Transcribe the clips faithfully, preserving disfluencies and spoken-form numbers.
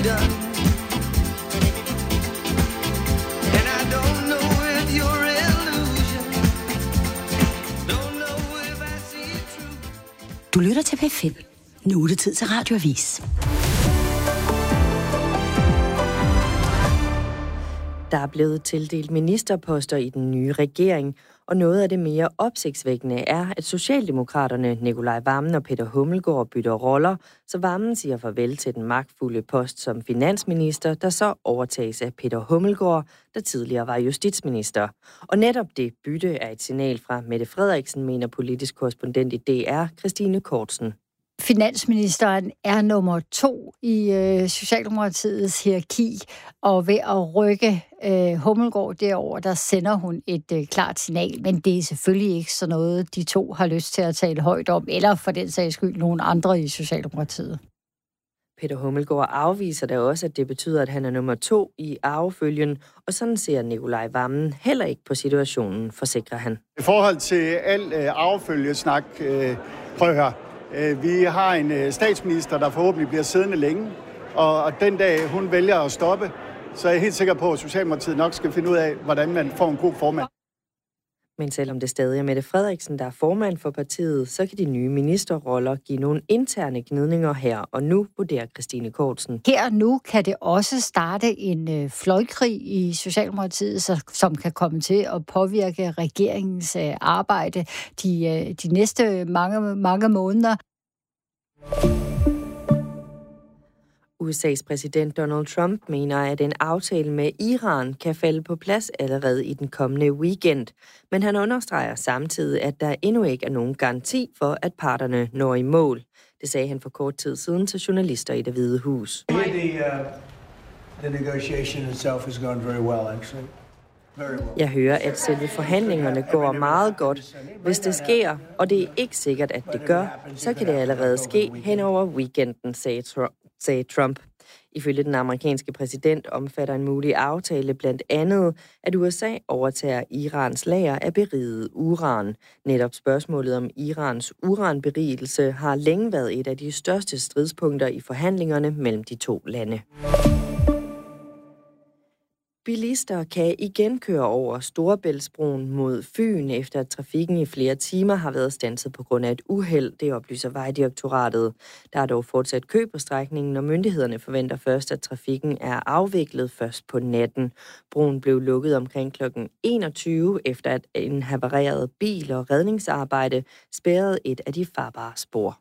done. And I don't know if you're illusion. Don't know if I see it true. Du lytter til P fem. Nu er det tid til Radioavis. Der er blevet tildelt ministerposter i den nye regering, og noget af det mere opsigtsvækkende er, at Socialdemokraterne Nicolai Wammen og Peter Hummelgaard bytter roller, så Wammen siger farvel til den magtfulde post som finansminister, der så overtages af Peter Hummelgaard, der tidligere var justitsminister. Og netop det bytte er et signal fra Mette Frederiksen, mener politisk korrespondent i D R, Christine Kortsen. Finansministeren er nummer to i øh, Socialdemokratiets hierarki, og ved at rykke øh, Hummelgaard derover, der sender hun et øh, klart signal, men det er selvfølgelig ikke sådan noget, de to har lyst til at tale højt om, eller for den sags skyld nogen andre i Socialdemokratiet. Peter Hummelgaard afviser da også, at det betyder, at han er nummer to i arvefølgen, og sådan ser Nicolai Wammen heller ikke på situationen, forsikrer han. I forhold til al øh, arvefølgesnak, øh, prøv at høre. Vi har en statsminister, der forhåbentlig bliver siddende længe, og den dag hun vælger at stoppe, så er jeg helt sikker på, at Socialdemokratiet nok skal finde ud af, hvordan man får en god formand. Men selvom det stadig er Mette Frederiksen, der er formand for partiet, så kan de nye ministerroller give nogle interne gnidninger her og nu, vurderer Christine Kortsen. Her og nu kan det også starte en øh, fløjkrig i Socialdemokratiet, så, som kan komme til at påvirke regeringens øh, arbejde de, øh, de næste mange, mange måneder. U S A's præsident Donald Trump mener, at en aftale med Iran kan falde på plads allerede i den kommende weekend. Men han understreger samtidig, at der endnu ikke er nogen garanti for, at parterne når i mål. Det sagde han for kort tid siden til journalister i Det Hvide Hus. The, uh, the negotiation itself has gone very well, actually. Jeg hører, at selve forhandlingerne går meget godt. Hvis det sker, og det er ikke sikkert, at det gør, så kan det allerede ske hen over weekenden, sagde Trump. Ifølge den amerikanske præsident omfatter en mulig aftale blandt andet, at U S A overtager Irans lager af beriget uran. Netop spørgsmålet om Irans uranberigelse har længe været et af de største stridspunkter i forhandlingerne mellem de to lande. Bilister kan igen køre over Storebæltsbroen mod Fyn, efter at trafikken i flere timer har været standset på grund af et uheld, det oplyser Vejdirektoratet. Der er dog fortsat kø på strækningen, og myndighederne forventer først, at trafikken er afviklet først på natten. Broen blev lukket omkring klokken enogtyve, efter at en havareret bil og redningsarbejde spærrede et af de farbare spor.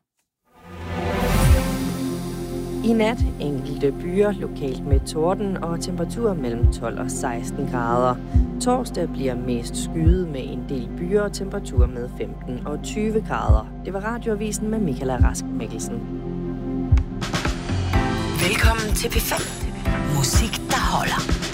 I nat enkelte byer, lokalt med torden og temperaturer mellem tolv og seksten grader. Torsdag bliver mest skyet med en del byer og temperaturer med femten og tyve grader. Det var Radioavisen med Michaela Rask Mikkelsen. Velkommen til P fem. Musik, der holder.